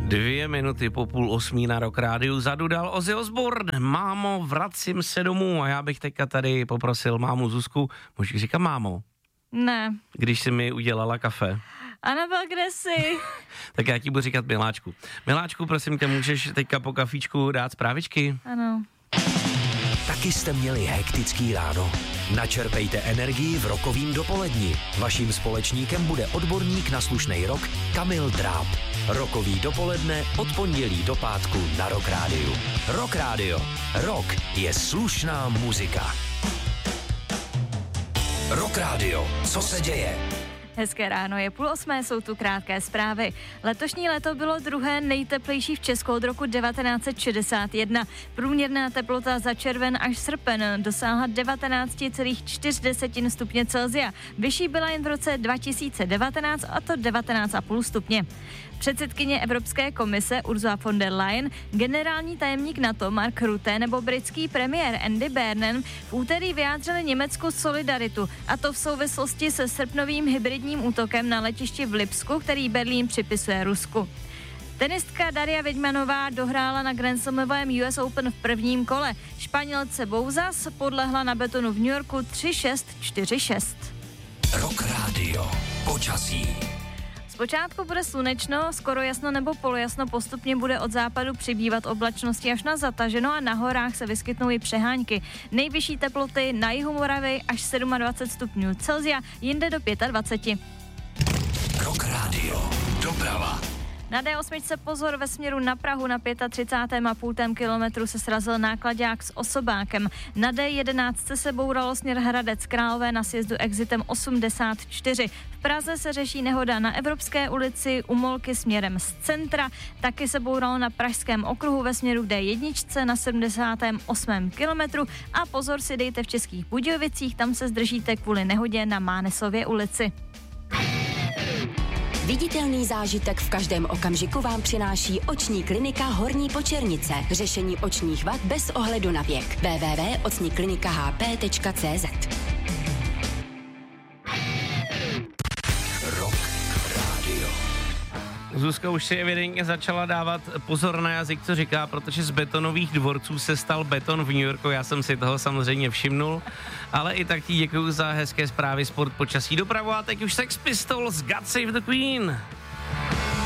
2 minuty po 7:30 na Rock Rádiu zadudal Ozzy Osbourne. Mámo, vracím se domů. A já bych teďka tady poprosil mámu Zuzku, můžeš říkat mámo? Ne. Když jsi mi udělala kafe. Anabel, kde jsi? Tak já ti budu říkat Miláčku. Miláčku, prosím tě, můžeš teďka po kafíčku dát zprávičky? Ano. Taky jste měli hektický ráno? Načerpejte energii v Rockovým dopoledni. Vaším společníkem bude odborník na slušnej rock Kamil Dráb. Rockový dopoledne od pondělí do pátku na Rock Rádiu. Rock Rádio. Rock je slušná muzika. Rock Rádio. Co se děje? Hezké ráno, je 7:30, jsou tu krátké zprávy. Letošní léto bylo druhé nejteplejší v Česku od roku 1961. Průměrná teplota za červen až srpen dosáhla 19,4 stupně Celsia. Vyšší byla jen v roce 2019, a to 19,5 stupně. Předsedkyně Evropské komise Ursula von der Leyen, generální tajemník NATO Mark Rutte nebo britský premiér Andy Burnham v úterý vyjádřili Německu solidaritu, a to v souvislosti se srpnovým hybridním útokem na letišti v Lipsku, který Berlín připisuje Rusku. Tenistka Daria Vidmanová dohrála na grandslamovém US Open v prvním kole. Španělce Bouzas podlehla na betonu v New Yorku 3-6, 4-6. Rock Radio. Počasí. Zpočátku bude slunečno, skoro jasno nebo polojasno, postupně bude od západu přibývat oblačnosti až na zataženo a na horách se vyskytnou i přehánky. Nejvyšší teploty na jihu Moravy až 27 stupňů Celsia, jinde do 25. Rock Radio. Doprava. Na D8 pozor, ve směru na Prahu na 35,5 kilometru se srazil náklaďák s osobákem. Na D11 se bouralo směr Hradec Králové na sjezdu exitem 84. V Praze se řeší nehoda na Evropské ulici u Molky směrem z centra. Taky se bouralo na Pražském okruhu ve směru D1 na 78. kilometru. A pozor si dejte v Českých Budějovicích, tam se zdržíte kvůli nehodě na Mánesově ulici. Viditelný zážitek v každém okamžiku vám přináší oční klinika Horní Počernice. Řešení očních vad bez ohledu na věk. www.ocniklinikahp.cz. Rock Radio. Zuzka už si evidentně začala dávat pozor na jazyk, co říká, protože z betonových dvorců se stal beton v New Yorku, já jsem si toho samozřejmě všimnul, ale i tak ti děkuju za hezké zprávy, sport, počasí, dopravu a teď už Sex Pistols, God Save the Queen.